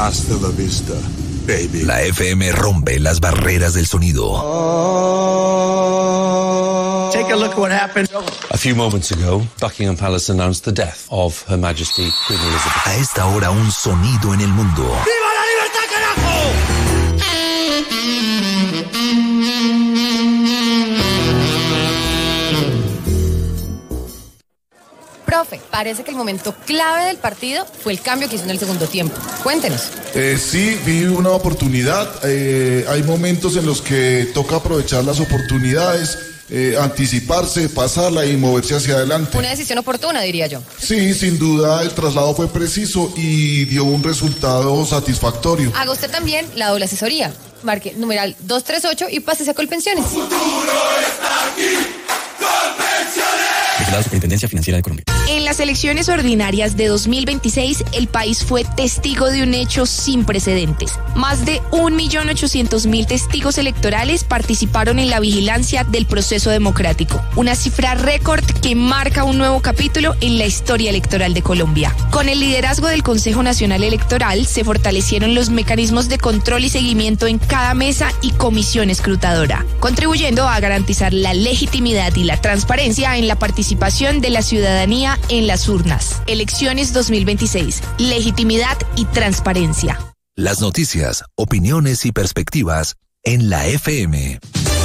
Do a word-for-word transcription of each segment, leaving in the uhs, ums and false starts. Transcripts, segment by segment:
Hasta la vista, baby. La F M rompe las barreras del sonido. Oh. Take a look at what happened. A few moments ago, Buckingham Palace announced the death of Her Majesty Queen Elizabeth. A esta hora, un sonido en el mundo. ¡Viva la libertad, carajo! Profe, parece que el momento clave del partido fue el cambio que hizo en el segundo tiempo. Cuéntenos. Eh, sí, vi una oportunidad. Eh, hay momentos en los que toca aprovechar las oportunidades, eh, anticiparse, pasarla y moverse hacia adelante. Una decisión oportuna, diría yo. Sí, sin duda el traslado fue preciso y dio un resultado satisfactorio. Haga usted también la doble asesoría. Marque numeral dos tres ocho y pásese a Colpensiones. El futuro está aquí. Colpensiones. La Superintendencia Financiera de Colombia. En las elecciones ordinarias de dos mil veintiséis, el país fue testigo de un hecho sin precedentes. Más de un millón ochocientos mil testigos electorales participaron en la vigilancia del proceso democrático. Una cifra récord que marca un nuevo capítulo en la historia electoral de Colombia. Con el liderazgo del Consejo Nacional Electoral, se fortalecieron los mecanismos de control y seguimiento en cada mesa y comisión escrutadora, contribuyendo a garantizar la legitimidad y la transparencia en la participación de la ciudadanía en las urnas. Elecciones dos mil veintiséis. Legitimidad y transparencia. Las noticias, opiniones y perspectivas en la F M.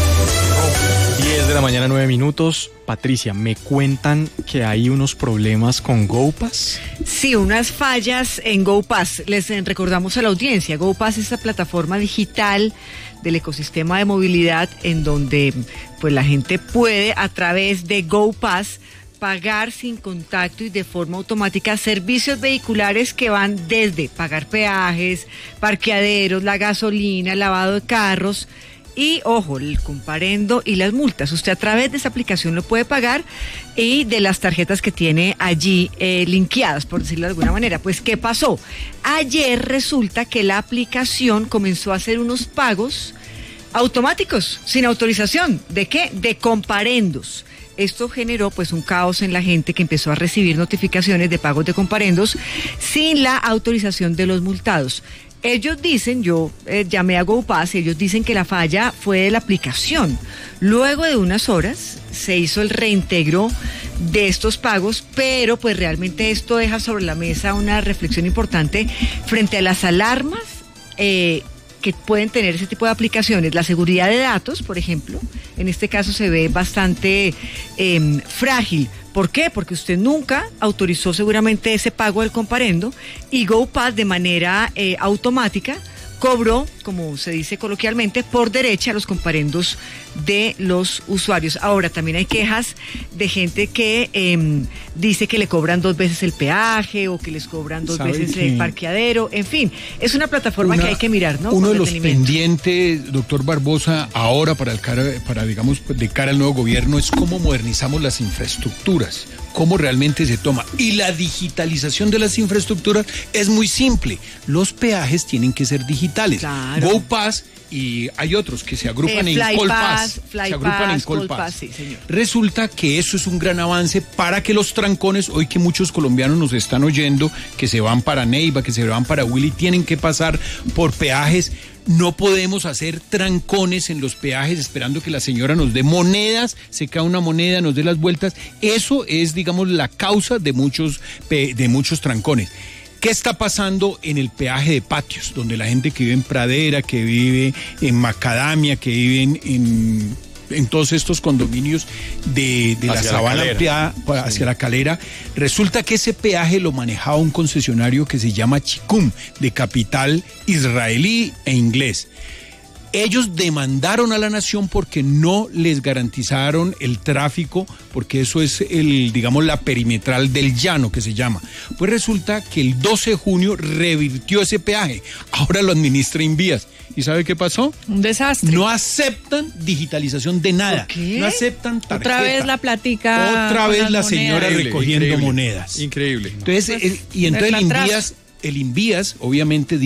diez de la mañana, nueve minutos. Patricia, me cuentan que hay unos problemas con GoPass. Sí, unas fallas en GoPass. Les recordamos a la audiencia, GoPass es la plataforma digital del ecosistema de movilidad en donde pues la gente puede a través de GoPass pagar sin contacto y de forma automática servicios vehiculares que van desde pagar peajes, parqueaderos, la gasolina, lavado de carros y, ojo, el comparendo y las multas. Usted a través de esa aplicación lo puede pagar y de las tarjetas que tiene allí eh, linkeadas, por decirlo de alguna manera. Pues, ¿qué pasó? Ayer resulta que la aplicación comenzó a hacer unos pagos automáticos, sin autorización. ¿De qué? De comparendos. Esto generó pues un caos en la gente que empezó a recibir notificaciones de pagos de comparendos sin la autorización de los multados. Ellos dicen, yo eh, llamé a GoPass, ellos dicen que la falla fue de la aplicación. Luego de unas horas se hizo el reintegro de estos pagos, pero pues realmente esto deja sobre la mesa una reflexión importante frente a las alarmas eh, que pueden tener ese tipo de aplicaciones. La seguridad de datos, por ejemplo, en este caso se ve bastante eh, frágil. ¿Por qué? Porque usted nunca autorizó seguramente ese pago del comparendo y GoPass de manera eh, automática cobró, como se dice coloquialmente, por derecha los comparendos de los usuarios. Ahora, también hay quejas de gente que eh, dice que le cobran dos veces el peaje o que les cobran dos veces el parqueadero. En fin, es una plataforma una, que hay que mirar, ¿no? Uno de los pendientes, doctor Barbosa, ahora para, el cara, para digamos, de cara al nuevo gobierno es cómo modernizamos las infraestructuras, cómo realmente se toma. Y la digitalización de las infraestructuras es muy simple. Los peajes tienen que ser digitales. Claro. GoPass y hay otros que se agrupan eh, en Colpass. Se agrupan en Colpass. Sí, señor. Resulta que eso es un gran avance para que los trancones, hoy que muchos colombianos nos están oyendo, que se van para Neiva, que se van para Willy, tienen que pasar por peajes. No podemos hacer trancones en los peajes esperando que la señora nos dé monedas, se cae una moneda, nos dé las vueltas. Eso es, digamos, la causa de muchos, de muchos trancones. ¿Qué está pasando en el peaje de Patios, donde la gente que vive en Pradera, que vive en Macadamia, que vive en, en, en todos estos condominios de, de la Sabana Ampliada hacia sí. la Calera? Resulta que ese peaje lo manejaba un concesionario que se llama Chicum, de capital israelí e inglés. Ellos demandaron a la nación porque no les garantizaron el tráfico, porque eso es el, digamos, la perimetral del llano que se llama. Pues resulta que el doce de junio revirtió ese peaje. Ahora lo administra Invías. ¿Y sabe qué pasó? Un desastre. No aceptan digitalización de nada. ¿Por qué? No aceptan tarjeta. Otra vez la platica. Otra vez la señora increíble, recogiendo increíble, monedas. Increíble. Entonces, pues, el, y entonces el Invías, el Invías obviamente dice,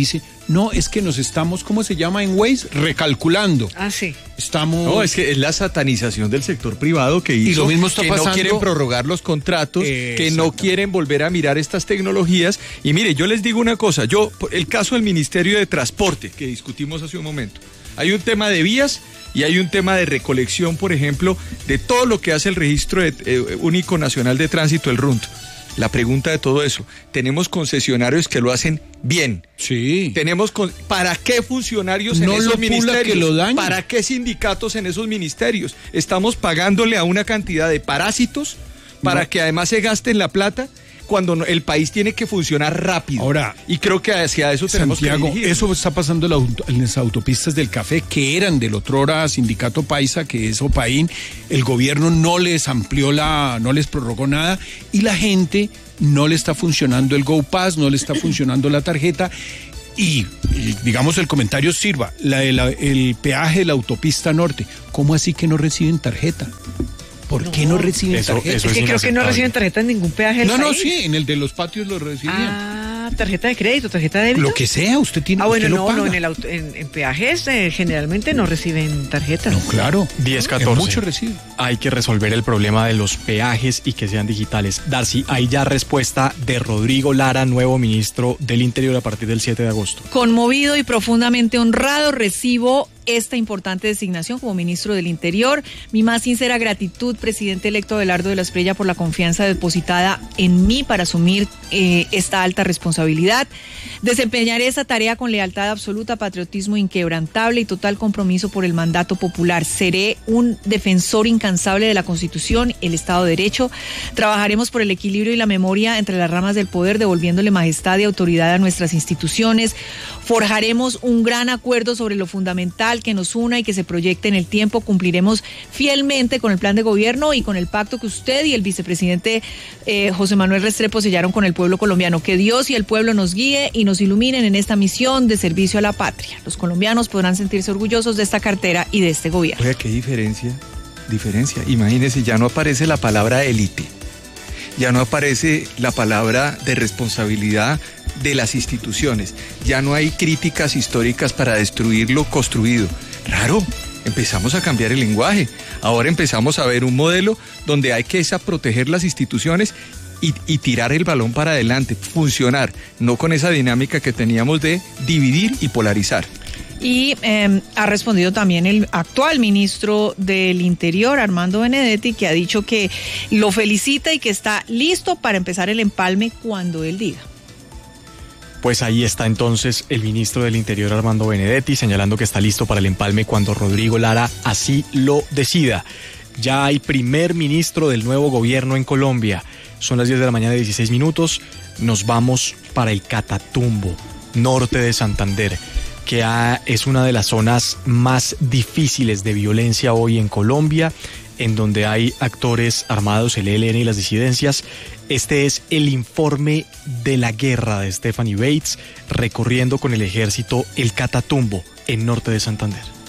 No, es que nos estamos, ¿cómo se llama en Waze? Recalculando. Ah, sí. Estamos... No, es que es la satanización del sector privado que hizo y lo mismo está que pasando... no quieren prorrogar los contratos, que no quieren volver a mirar estas tecnologías. Y mire, yo les digo una cosa, yo, el caso del Ministerio de Transporte, que discutimos hace un momento, hay un tema de vías y hay un tema de recolección, por ejemplo, de todo lo que hace el Registro de, eh, Único Nacional de Tránsito, el R U N T. La pregunta de todo eso, tenemos concesionarios que lo hacen bien. Sí. Tenemos con, ¿para qué funcionarios en no esos lo ministerios? Que lo dañe. ¿Para qué sindicatos en esos ministerios? Estamos pagándole a una cantidad de parásitos para no. que además se gasten la plata cuando no, el país tiene que funcionar rápido. Ahora, y creo que hacia eso tenemos Santiago, que dirigir. Eso está pasando en, la, en las autopistas del café, que eran del otrora Sindicato Paisa, que es Opaín. El gobierno no les amplió la, no les prorrogó nada, y la gente no le está funcionando el GoPass, no le está funcionando la tarjeta. Y, y digamos el comentario sirva, la, la, el peaje de la autopista norte, ¿cómo así que no reciben tarjeta? ¿Por no, qué no reciben eso, tarjeta? Eso es, es que creo que no reciben tarjeta en ningún peaje del No, país. no, sí, en el de los patios lo recibían. Ah, tarjeta de crédito, tarjeta de débito. Lo que sea, usted tiene. Ah, bueno, usted no, lo paga. no, en, el auto, en, en peajes eh, generalmente no reciben tarjeta. No, claro. diez catorce. Mucho reciben. Hay que resolver el problema de los peajes y que sean digitales. Darcy, hay ya respuesta de Rodrigo Lara, nuevo ministro del Interior a partir del siete de agosto. Conmovido y profundamente honrado, recibo esta importante designación como ministro del Interior. Mi más sincera gratitud, presidente electo Abelardo de la Espriella, por la confianza depositada en mí para asumir eh, esta alta responsabilidad. Desempeñaré esa tarea con lealtad absoluta, patriotismo inquebrantable y total compromiso por el mandato popular. Seré un defensor incansable de la Constitución, el Estado de Derecho. Trabajaremos por el equilibrio y la memoria entre las ramas del poder, devolviéndole majestad y autoridad a nuestras instituciones. Forjaremos un gran acuerdo sobre lo fundamental que nos una y que se proyecte en el tiempo. Cumpliremos fielmente con el plan de gobierno y con el pacto que usted y el vicepresidente eh, José Manuel Restrepo sellaron con el pueblo colombiano. Que Dios y el pueblo nos guíe y nos iluminen en esta misión de servicio a la patria. Los colombianos podrán sentirse orgullosos de esta cartera y de este gobierno. Oiga, qué diferencia, diferencia. Imagínese, ya no aparece la palabra élite, ya no aparece la palabra de responsabilidad de las instituciones, ya no hay críticas históricas para destruir lo construido. Raro, empezamos a cambiar el lenguaje. Ahora empezamos a ver un modelo donde hay que esa proteger las instituciones y, y tirar el balón para adelante, funcionar, no con esa dinámica que teníamos de dividir y polarizar. Y eh, ha respondido también el actual ministro del Interior, Armando Benedetti, que ha dicho que lo felicita y que está listo para empezar el empalme cuando él diga. Pues ahí está entonces el ministro del Interior, Armando Benedetti, señalando que está listo para el empalme cuando Rodrigo Lara así lo decida. Ya hay primer ministro del nuevo gobierno en Colombia. Son las diez de la mañana, dieciséis minutos. Nos vamos para el Catatumbo, norte de Santander, que ha, es una de las zonas más difíciles de violencia hoy en Colombia, en donde hay actores armados, el E L N y las disidencias. Este es el informe de la guerra de Stephanie Bates, recorriendo con el ejército el Catatumbo, en norte de Santander.